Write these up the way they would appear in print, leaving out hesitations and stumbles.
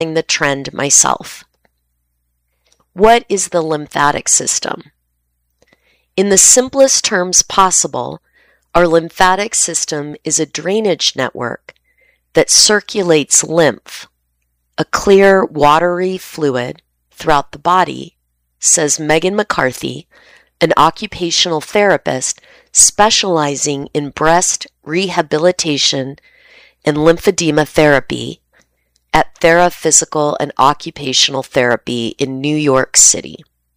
the trend myself. What is the lymphatic system? In the simplest terms possible, our lymphatic system is a drainage network that circulates lymph, a clear, watery fluid, throughout the body, says Megan McCarthy, an occupational therapist specializing in breast rehabilitation and lymphedema therapy at Thera Physical and Occupational Therapy in New York City.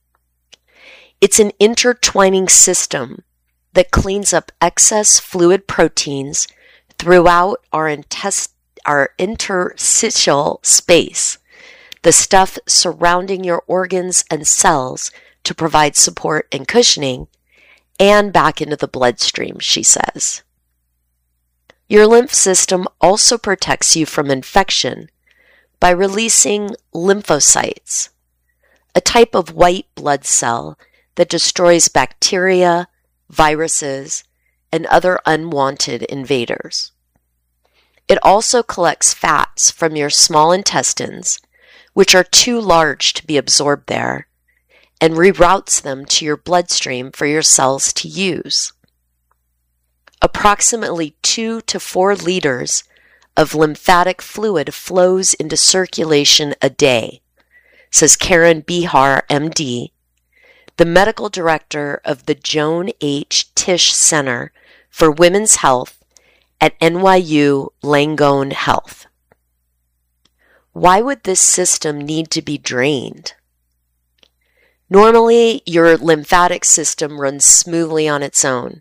It's an intertwining system that cleans up excess fluid proteins throughout our interstitial space, the stuff surrounding your organs and cells to provide support and cushioning, and back into the bloodstream, she says. Your lymph system also protects you from infection by releasing lymphocytes, a type of white blood cell that destroys bacteria, viruses, and other unwanted invaders. It also collects fats from your small intestines, which are too large to be absorbed there, and reroutes them to your bloodstream for your cells to use. Approximately 2 to 4 liters of lymphatic fluid flows into circulation a day, says Karen Bihar, MD, the medical director of the Joan H. Tisch Center for Women's Health at NYU Langone Health. Why would this system need to be drained? Normally, your lymphatic system runs smoothly on its own,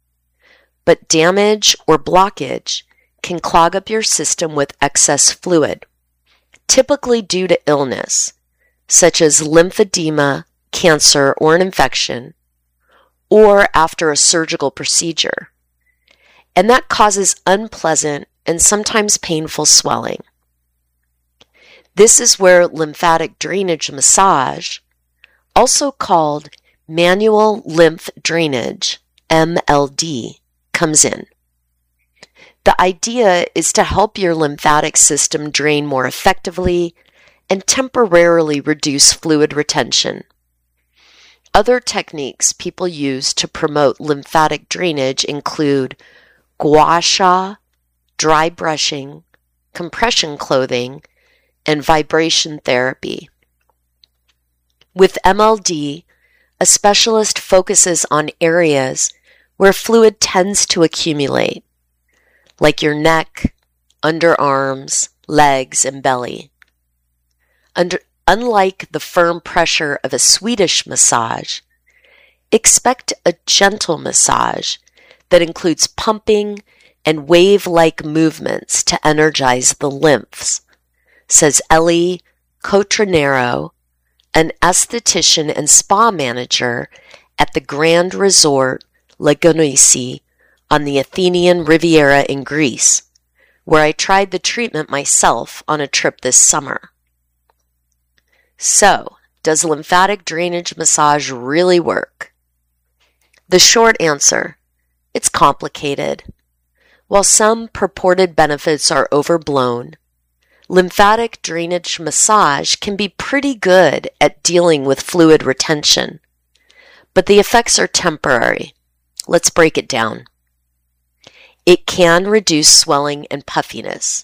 but damage or blockage can clog up your system with excess fluid, typically due to illness, such as lymphedema, cancer, or an infection, or after a surgical procedure. And that causes unpleasant and sometimes painful swelling. This is where lymphatic drainage massage, also called manual lymph drainage, MLD, comes in. The idea is to help your lymphatic system drain more effectively and temporarily reduce fluid retention. Other techniques people use to promote lymphatic drainage include gua sha, dry brushing, compression clothing, and vibration therapy. With MLD, a specialist focuses on areas where fluid tends to accumulate, like your neck, underarms, legs, and belly. Unlike the firm pressure of a Swedish massage, expect a gentle massage that includes pumping and wave-like movements to energize the lymphs, says Ellie Cotronero, an esthetician and spa manager at the Grand Resort Lagonisi on the Athenian Riviera in Greece, where I tried the treatment myself on a trip this summer. So, does lymphatic drainage massage really work? The short answer, it's complicated. While some purported benefits are overblown, lymphatic drainage massage can be pretty good at dealing with fluid retention, but the effects are temporary. Let's break it down. It can reduce swelling and puffiness.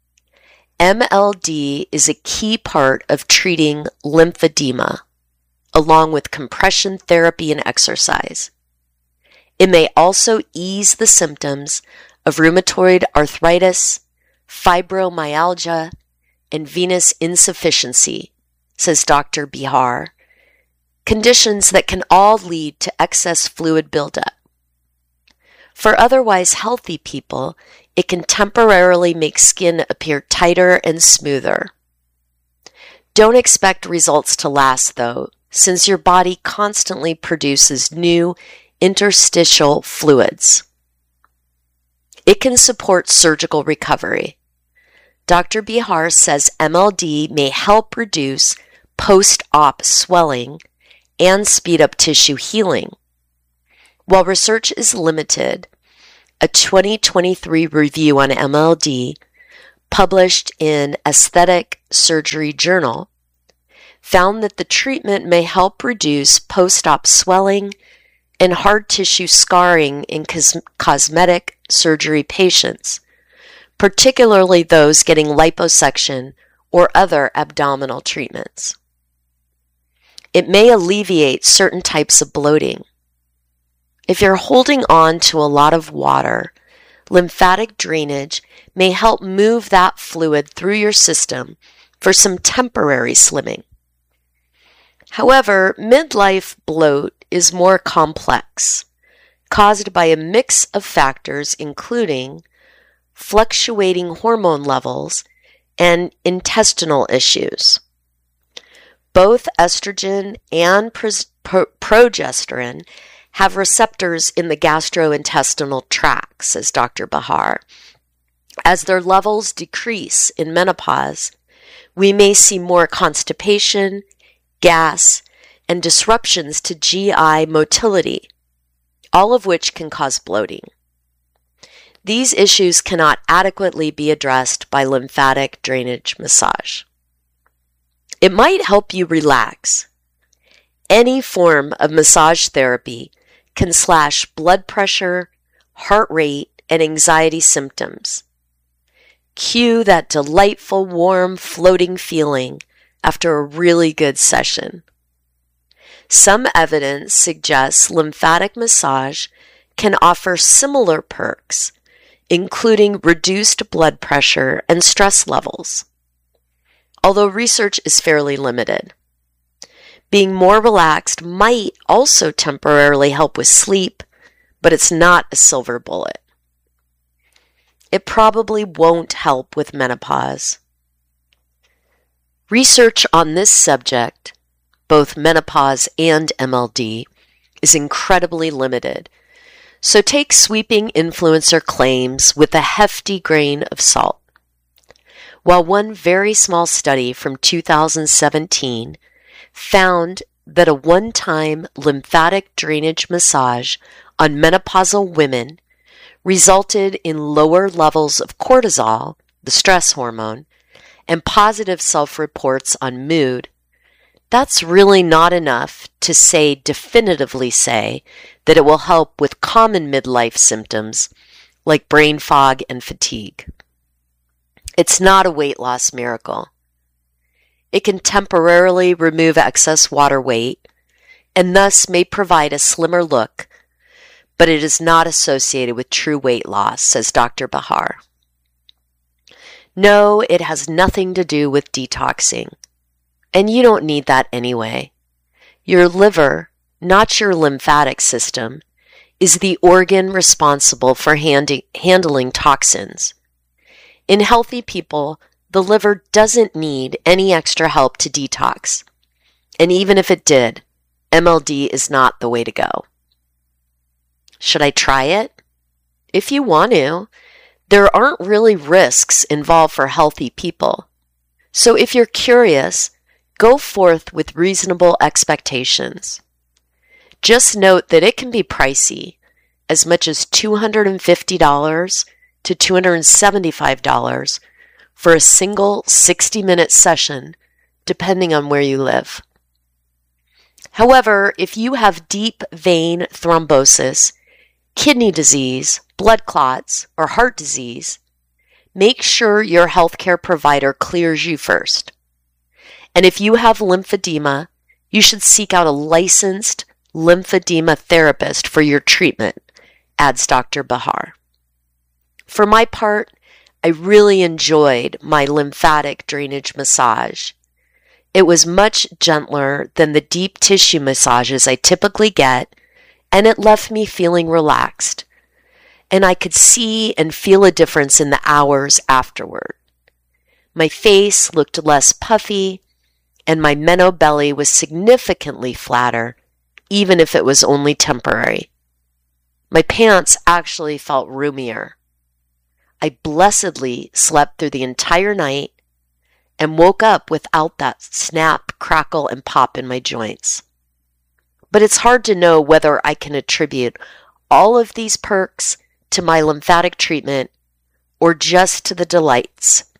MLD is a key part of treating lymphedema, along with compression therapy and exercise. It may also ease the symptoms of rheumatoid arthritis, fibromyalgia, and venous insufficiency, says Dr. Bihar, conditions that can all lead to excess fluid buildup. For otherwise healthy people, it can temporarily make skin appear tighter and smoother. Don't expect results to last, though, since your body constantly produces new interstitial fluids. It can support surgical recovery. Dr. Bihar says MLD may help reduce post-op swelling and speed up tissue healing. While research is limited, a 2023 review on MLD published in Aesthetic Surgery Journal, found that the treatment may help reduce post-op swelling and hard tissue scarring in cosmetic surgery patients, particularly those getting liposuction or other abdominal treatments. It may alleviate certain types of bloating. If you're holding on to a lot of water, lymphatic drainage may help move that fluid through your system for some temporary slimming. However, midlife bloat is more complex, caused by a mix of factors including fluctuating hormone levels and intestinal issues. Both estrogen and progesterone have receptors in the gastrointestinal tract, says Dr. Bahar. As their levels decrease in menopause, we may see more constipation, gas, and disruptions to GI motility, all of which can cause bloating. These issues cannot adequately be addressed by lymphatic drainage massage. It might help you relax. Any form of massage therapy can slash blood pressure, heart rate, and anxiety symptoms. Cue that delightful, warm, floating feeling after a really good session. Some evidence suggests lymphatic massage can offer similar perks, including reduced blood pressure and stress levels, although research is fairly limited. Being more relaxed might also temporarily help with sleep, but it's not a silver bullet. It probably won't help with menopause. Research on this subject, both menopause and MLD, is incredibly limited, so take sweeping influencer claims with a hefty grain of salt. While one very small study from 2017 found that a one-time lymphatic drainage massage on menopausal women resulted in lower levels of cortisol, the stress hormone, and positive self-reports on mood, that's really not enough to definitively say that it will help with common midlife symptoms like brain fog and fatigue. It's not a weight loss miracle. It can temporarily remove excess water weight and thus may provide a slimmer look, but it is not associated with true weight loss, says Dr. Bahar. No, it has nothing to do with detoxing, and you don't need that anyway. Your liver, not your lymphatic system, is the organ responsible for handling toxins. In healthy people, the liver doesn't need any extra help to detox, and even if it did, MLD is not the way to go. Should I try it? If you want to. There aren't really risks involved for healthy people. So if you're curious, go forth with reasonable expectations. Just note that it can be pricey, as much as $250 to $275 for a single 60-minute session, depending on where you live. However, if you have deep vein thrombosis, kidney disease, blood clots, or heart disease, make sure your healthcare provider clears you first. And if you have lymphedema, you should seek out a licensed lymphedema therapist for your treatment, adds Dr. Bahar. For my part, I really enjoyed my lymphatic drainage massage. It was much gentler than the deep tissue massages I typically get, and it left me feeling relaxed. And I could see and feel a difference in the hours afterward. My face looked less puffy, and my meno belly was significantly flatter, even if it was only temporary. My pants actually felt roomier. I blessedly slept through the entire night and woke up without that snap, crackle, and pop in my joints. But it's hard to know whether I can attribute all of these perks to my lymphatic treatment or just to the delights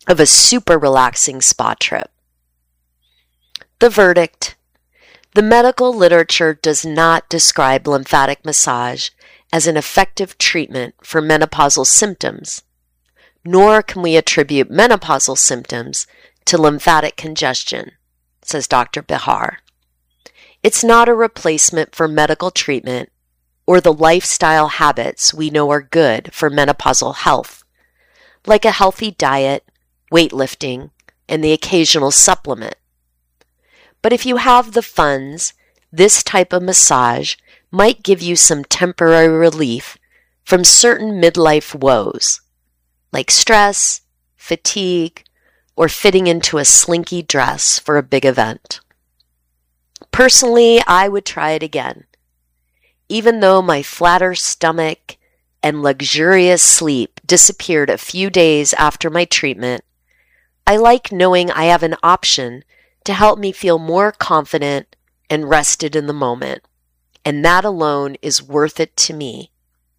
of a super relaxing spa trip. The verdict: the medical literature does not describe lymphatic massage as an effective treatment for menopausal symptoms, nor can we attribute menopausal symptoms to lymphatic congestion, says Dr. Bihar. It's not a replacement for medical treatment or the lifestyle habits we know are good for menopausal health, like a healthy diet, weightlifting, and the occasional supplement. But if you have the funds, this type of massage might give you some temporary relief from certain midlife woes, like stress, fatigue, or fitting into a slinky dress for a big event. Personally, I would try it again. Even though my flatter stomach and luxurious sleep disappeared a few days after my treatment, I like knowing I have an option to help me feel more confident and rested in the moment, and that alone is worth it to me.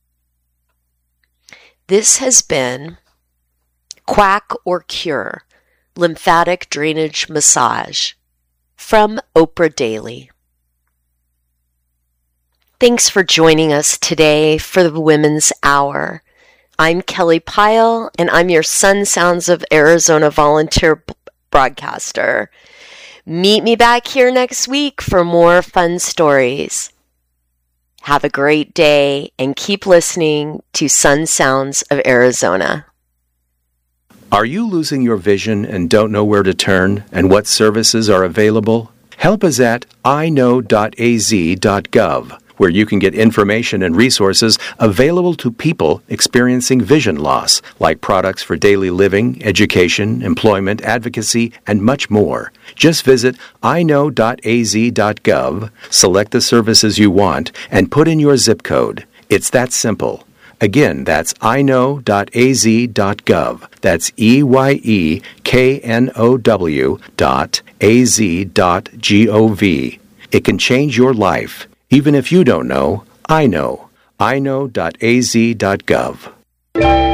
This has been Quack or Cure Lymphatic Drainage Massage from Oprah Daily. Thanks for joining us today for the Women's Hour. I'm Kelly Pyle, and I'm your Sun Sounds of Arizona volunteer broadcaster. Meet me back here next week for more fun stories. Have a great day and keep listening to Sun Sounds of Arizona. Are you losing your vision and don't know where to turn and what services are available? Help is at iknow.az.gov, where you can get information and resources available to people experiencing vision loss, like products for daily living, education, employment, advocacy, and much more. Just visit iknow.az.gov, select the services you want, and put in your zip code. It's that simple. Again, that's iknow.az.gov. That's EYEKNOW.az.gov. It can change your life. Even if you don't know, I know. iknow.az.gov.